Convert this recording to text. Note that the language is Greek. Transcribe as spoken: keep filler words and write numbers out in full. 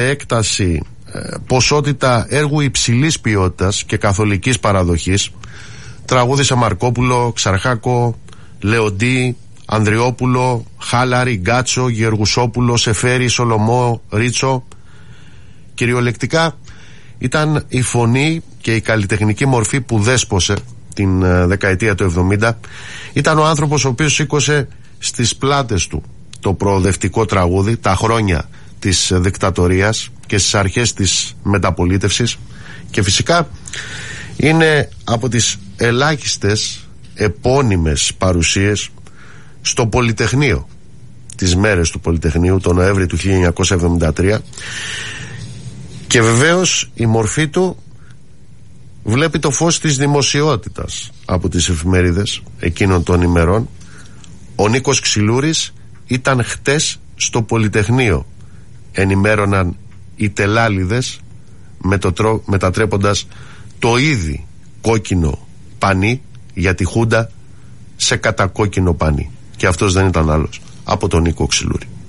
έκταση, ποσότητα έργου υψηλής ποιότητας και καθολικής παραδοχής. Τραγούδι σε Μαρκόπουλο, Ξαρχάκο, Λεοντή, Ανδριόπουλο, Χάλαρη, Γκάτσο, Γεργουσόπουλο, Σεφέρη, Σολομό, Ρίτσο. Κυριολεκτικά ήταν η φωνή και η καλλιτεχνική μορφή που δέσπωσε την δεκαετία του εβδομήντα. Ήταν ο άνθρωπος ο οποίος σήκωσε στις πλάτες του το προοδευτικό τραγούδι τα χρόνια της δικτατορίας και στις αρχές της μεταπολίτευσης, και φυσικά είναι από τις ελάχιστες επώνυμες παρουσίες στο Πολυτεχνείο, τις μέρες του Πολυτεχνείου, τον Νοέμβρη του χίλια εννιακόσια εβδομήντα τρία, και βεβαίως η μορφή του βλέπει το φως της δημοσιότητας από τις εφημερίδες εκείνων των ημερών. Ο Νίκος Ξυλούρης ήταν χτες στο Πολυτεχνείο, ενημέρωναν οι τελάλιδες, μετατρέποντας το ήδη κόκκινο πανί για τη Χούντα σε κατακόκκινο πανί, και αυτός δεν ήταν άλλος από τον Νίκο Ξυλούρη.